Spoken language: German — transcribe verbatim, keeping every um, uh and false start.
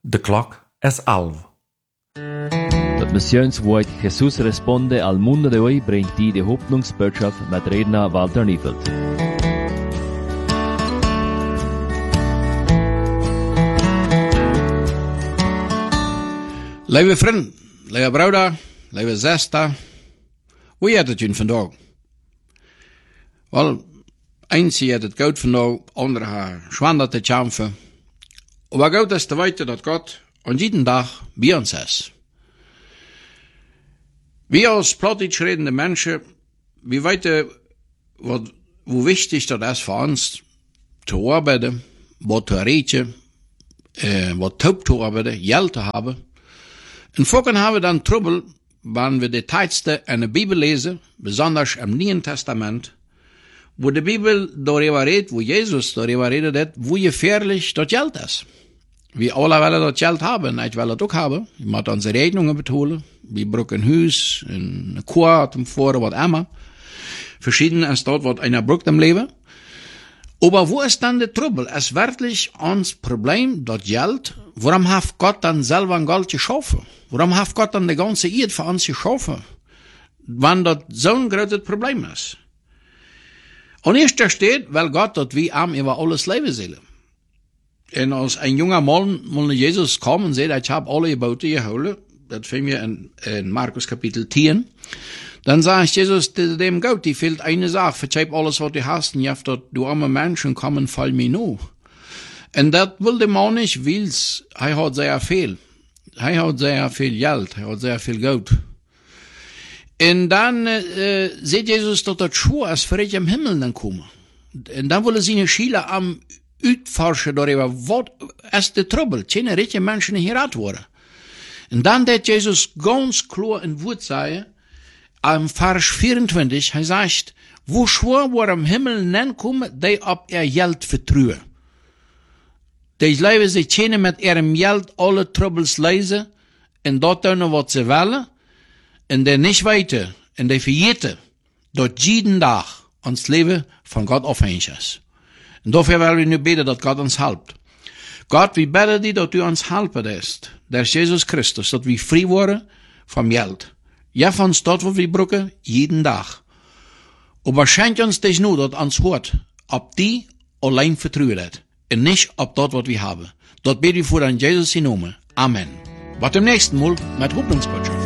The clock es elf. Das Missionswort Jesus responde al mundo de hoy bringt die die Hoffnungsbotschaft mit Redner Walter Niefeld. Lieve vriend, lieve broeder, lieve zuster, hoe is het jullie vandaag? Wel, eens heeft het goed vandaag, andere haar schwander te kämpfen. Maar goed is te weten dat God aan jeden dag bij ons is. Wir als plattdeutsch redende Menschen, wir weten wat, hoe wichtig dat is voor ons te arbeiten, wat te eten, äh, wat taub te arbeiten, geld te hebben. En vorken hebben we dan trouble, wanneer we de tijdste in de Bibel lezen, besonders im Nieuwen Testament, wo de Bibel darüber redet, wo Jesus darüber redet, wo gefährlich das Geld ist. Wir alle wollen das Geld haben, ich will das auch haben. Wir müssen unsere Rechnungen betalen. Wir brauchen ein Haus, eine Kuh, ein Vor, was immer. Verschieden ist dort, was einer braucht im Leben. Aber wo ist dann der Trouble? Es ist wirklich uns Problem, das Geld, warum hat Gott dann selber ein Geld geschaffen? Warum hat Gott dann die ganze Erde für uns geschaffen? Wenn das so ein großes Problem ist. Und erst steht, weil Gott dort wie arm über alles leben soll. Und als ein junger Mann mal Jesus kam und sagt, ich habe alle Gebote geholt, das finden wir in, in Markus Kapitel zehn, dann sagt Jesus dem Gott, die fehlt eine Sache, verzeih alles, was du hast, und jetzt, du arme Menschen, komm und fall mir nur. Und das will der Mann nicht, weil er hat sehr viel. Er hat sehr viel Geld, er hat sehr viel Geld. Und dann äh, sieht Jesus, dass das schwor ist, für ich im Himmel dann kommen. Und dann wollen seine Schüler am uitforschen darüber, was ist der Trouble? Keine richtige Menschen hier rat worden. Und dann hat Jesus ganz klar in Wort sagen, am Vers vierundzwanzig, er sagt, wo schwor, wo am Himmel nen kommen, die ab ihr Geld vertrauen. Die leben sich keine mit ihrem Geld alle Troubles lesen, und dort tun, was sie wollen, und die nicht weiter, und die verjeten, dort jeden Tag ans Leben von Gott abhängig ist. Und dafür wollen wir nur beten, dass Gott uns hilft. Gott, wir beten dir, dass du uns helfen wirst. Durch Jesus Christus, dass wir frei werden vom Geld. Ja, von uns dort, wo wir brauchen, jeden Tag. Aber schenk uns das nur, dass uns hört, ob die allein vertrauen hat. Und nicht ob dort, was wir haben. Dort beten wir vor an Jesus in Namen. Amen. Bis zum nächsten Mal mit Hoffnungsbotschaft.